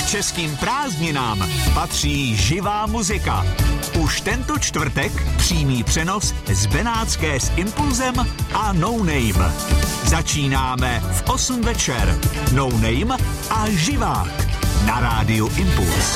Českým prázdninám patří živá muzika. Už tento čtvrtek přímý přenos z Benátské s Impulzem a No Name. Začínáme v 8 večer. No Name a živák na rádiu Impuls.